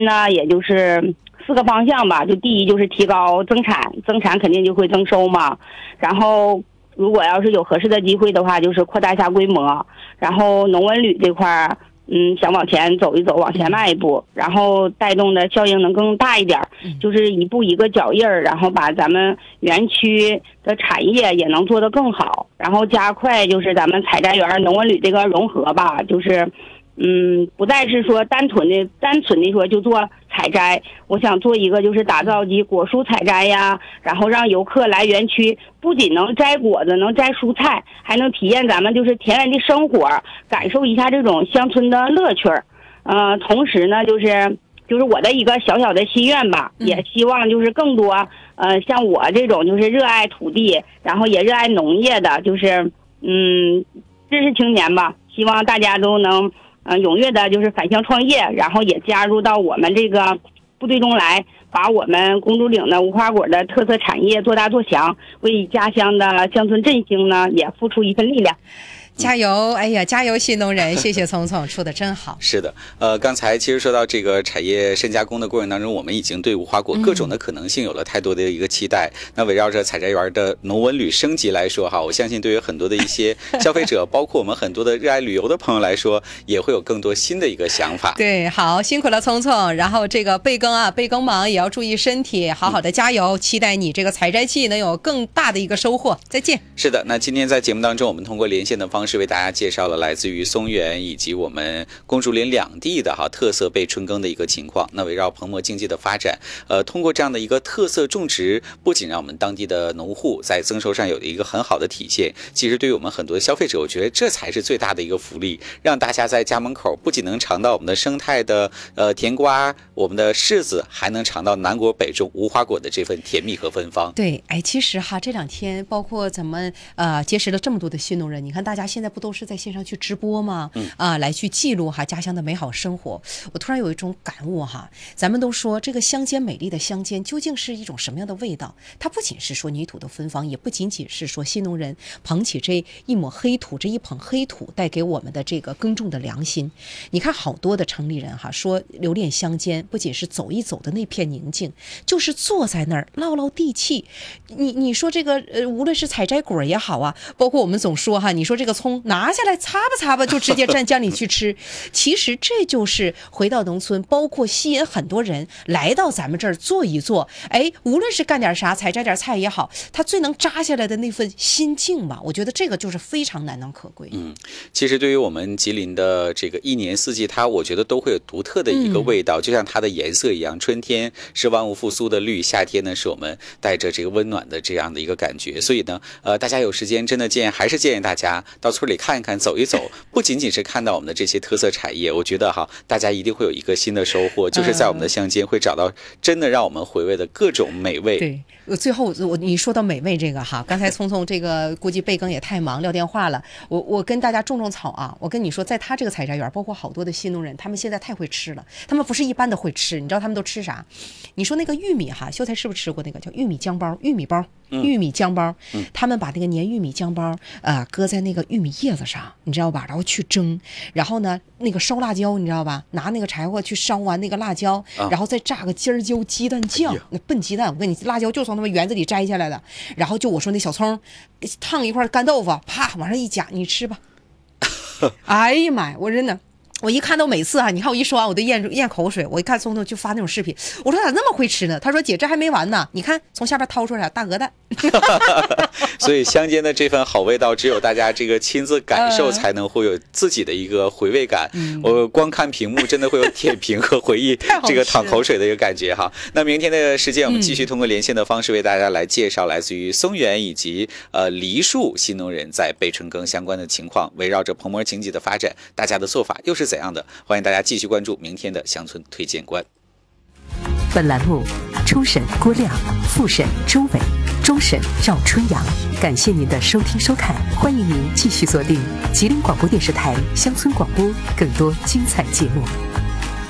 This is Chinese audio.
那也就是4个方向吧。就第一就是提高增产，增产肯定就会增收嘛。然后如果要是有合适的机会的话，就是扩大一下规模。然后农文旅这块想往前走一走，往前迈一步，然后带动的效应能更大一点，就是一步一个脚印儿，然后把咱们园区的产业也能做得更好，然后加快就是咱们采摘园农文旅这个融合吧，就是不再是说单纯的说就做采摘，我想做一个就是打造及果蔬采摘呀，然后让游客来园区不仅能摘果子，能摘蔬菜，还能体验咱们就是田园的生活，感受一下这种乡村的乐趣儿。同时呢，就是我的一个小小的心愿吧，也希望就是更多像我这种就是热爱土地，然后也热爱农业的，就是知识青年吧，希望大家都能踊跃的就是返乡创业，然后也加入到我们这个部队中来，把我们公主岭的无花果的特色产业做大做强，为家乡的乡村振兴呢也付出一份力量。 加油！哎呀，加油，新农人！谢谢聪聪，说的真好。 是的，刚才其实说到这个产业深加工的过程当中，我们已经对无花果各种的可能性有了太多的一个期待。那围绕着采摘园的农文旅升级来说哈，我相信对于很多的一些消费者，包括我们很多的热爱旅游的朋友来说，也会有更多新的一个想法。 对，好，辛苦了聪聪。然后这个备耕忙也要注意身体，好好的加油。期待你这个采摘季能有更大的一个收获。再见。 是的，那今天在节目当中，我们通过连线的方式为大家介绍了来自于松原以及我们公主岭两地的特色被春耕的一个情况。那围绕蓬勃经济的发展，通过这样的一个特色种植，不仅让我们当地的农户在增收上有一个很好的体现，其实对于我们很多的消费者，我觉得这才是最大的一个福利，让大家在家门口不仅能尝到我们的生态的甜瓜，我们的柿子，还能尝到南国北种无花果的这份甜蜜和芬芳。 对，哎，其实这两天包括咱们结识了这么多的新农人，你看大家现在不都是在线上去直播吗？来去记录家乡的美好生活。我突然有一种感悟咱们都说这个乡间美丽的乡间究竟是一种什么样的味道？它不仅是说泥土的芬芳，也不仅仅是说新农人捧起这一抹黑土，这一捧黑土带给我们的这个耕种的良心。你看好多的城里人说留恋乡间，不仅是走一走的那片宁静，就是坐在那儿唠唠地气。你说这个无论是采摘果也好包括我们总说你说这个葱拿下来擦吧擦吧就直接蘸酱里去吃，其实这就是回到农村，包括吸引很多人来到咱们这儿坐一坐。无论是干点啥，采摘点菜也好，他最能扎下来的那份心境吧，我觉得这个就是非常难能可贵。 其实对于我们吉林的这个一年四季，它我觉得都会有独特的一个味道，就像它的颜色一样，春天是万物复苏的绿，夏天呢是我们带着这个温暖的这样的一个感觉。所以呢大家有时间真的还是建议大家到村里看一看，走一走，不仅仅是看到我们的这些特色产业，我觉得大家一定会有一个新的收获，就是在我们的乡间会找到真的让我们回味的各种美味。 对，最后你说到美味这个刚才聪聪这个估计备耕也太忙撂电话了，我跟大家种草我跟你说，在他这个采摘园，包括好多的新农人，他们现在太会吃了，他们不是一般的会吃，你知道他们都吃啥？你说那个玉米秀才是不是吃过那个叫玉米浆包、玉米包、玉米浆包？他们把那个粘玉米浆包搁在那个玉米叶子上，你知道吧？然后去蒸，然后呢那个烧辣椒，你知道吧？拿那个柴火去烧完那个辣椒，然后再炸个尖椒鸡蛋酱，那笨鸡蛋，我跟你辣椒就从他们园子里摘下来的，然后就我说那小葱烫一块干豆腐，啪往上一夹，你吃吧。哎呀妈呀，我真的。我一看到每次你看我一说完我都咽口水，我一看聪聪就发那种视频，我说咋那么会吃呢？他说姐这还没完呢，你看从下边掏出来大鹅蛋。 所以乡间的这份好味道，只有大家这个亲自感受才能会有自己的一个回味感。我光看屏幕真的会有舔屏和回忆这个淌口水的一个感觉那明天的时间我们继续通过连线的方式为大家来介绍来自于松原以及梨树新农人在备春耕相关的情况，围绕着蓬勃经济的发展，大家的做法又是怎样的？欢迎大家继续关注明天的乡村推荐官。 本栏目初审郭亮，复审周伟，终审赵春阳。感谢您的收听收看，欢迎您继续锁定吉林广播电视台乡村广播，更多精彩节目。